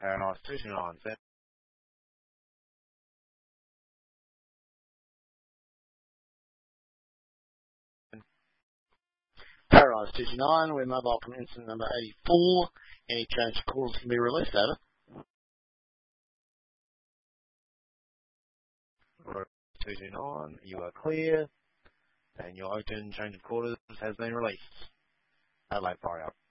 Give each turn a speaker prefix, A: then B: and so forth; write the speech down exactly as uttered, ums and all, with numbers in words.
A: Paradise two two nine, set.
B: Paradise two two nine, we're mobile from incident number eighty-four. Any change calls can be released, over.
A: two two nine, you are clear, and your Oakton change of quarters has been released. Adelaide Fire out.